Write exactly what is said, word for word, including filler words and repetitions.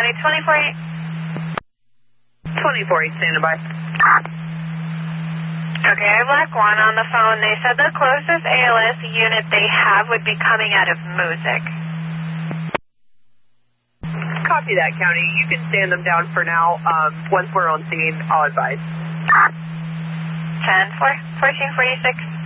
County, twenty-four eight. twenty-four eight, standing by. Okay, I have Black One on the phone. They said the closest A L S unit they have would be coming out of Moosic. Copy that, County. You can stand them down for now. Um, once we're on scene, I'll advise. ten four, fourteen forty-six.